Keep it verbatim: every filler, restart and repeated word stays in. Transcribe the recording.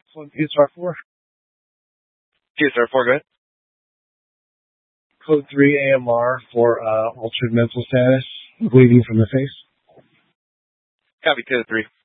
One P S R four. P S R four, go ahead. Code three A M R for uh, altered mental status, bleeding from the face. Copy code three.